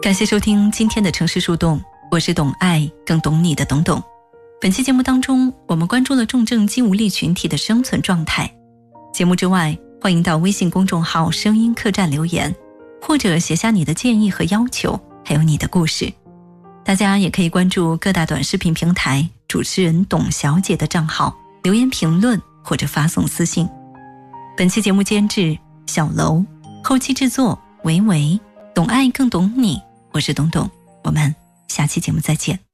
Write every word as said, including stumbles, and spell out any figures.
感谢收听今天的城市树洞，我是懂爱更懂你的懂懂。本期节目当中，我们关注了重症肌无力群体的生存状态。节目之外，欢迎到微信公众号声音客栈留言，或者写下你的建议和要求，还有你的故事。大家也可以关注各大短视频平台主持人董小姐的账号，留言评论或者发送私信。本期节目监制小楼，后期制作维维，懂爱更懂你，我是董董，我们下期节目再见。